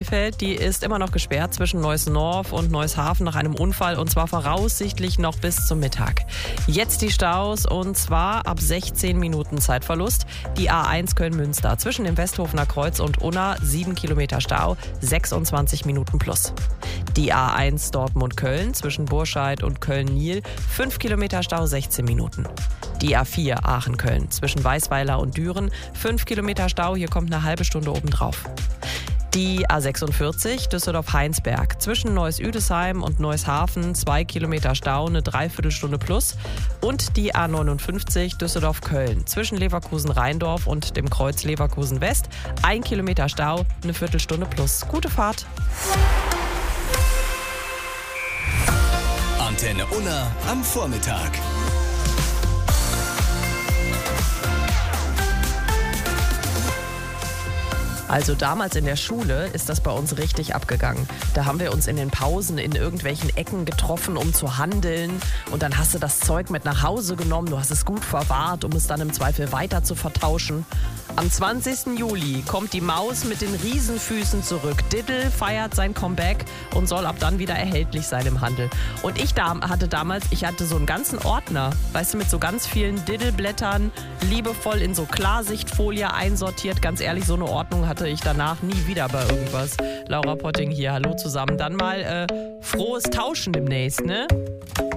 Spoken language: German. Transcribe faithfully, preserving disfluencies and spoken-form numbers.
Bielefeld, die ist immer noch gesperrt zwischen Neuss-Norf und Neushafen nach einem Unfall und zwar voraussichtlich noch bis zum Mittag. Jetzt die Staus und zwar ab sechzehn Minuten Zeitverlust. Die A eins Köln-Münster zwischen dem Westhofener Kreuz und Unna sieben Kilometer Stau, sechsundzwanzig Minuten plus. Die A eins Dortmund-Köln zwischen Burscheid und Köln-Niel fünf Kilometer Stau, sechzehn Minuten. Die A vier Aachen-Köln zwischen Weißweiler und Düren fünf Kilometer Stau, hier kommt eine halbe Stunde obendrauf. Die A sechsundvierzig Düsseldorf-Heinsberg zwischen Neuss-Üdesheim und Neushafen zwei Kilometer Stau, eine Dreiviertelstunde plus. Und die A neunundfünfzig Düsseldorf-Köln zwischen Leverkusen-Rheindorf und dem Kreuz Leverkusen-West ein Kilometer Stau, eine Viertelstunde plus. Gute Fahrt! Antenne Unna am Vormittag. Also damals in der Schule ist das bei uns richtig abgegangen. Da haben wir uns in den Pausen in irgendwelchen Ecken getroffen, um zu handeln. Und dann hast du das Zeug mit nach Hause genommen. Du hast es gut verwahrt, um es dann im Zweifel weiter zu vertauschen. Am zwanzigsten Juli kommt die Maus mit den Riesenfüßen zurück. Diddle feiert sein Comeback und soll ab dann wieder erhältlich sein im Handel. Und ich da, hatte damals, ich hatte so einen ganzen Ordner, weißt du, mit so ganz vielen Diddle-Blättern, liebevoll in so Klarsichtfolie einsortiert. Ganz ehrlich, so eine Ordnung hatte ich danach nie wieder bei irgendwas. Laura Potting hier, hallo zusammen. Dann mal äh, frohes Tauschen demnächst, ne?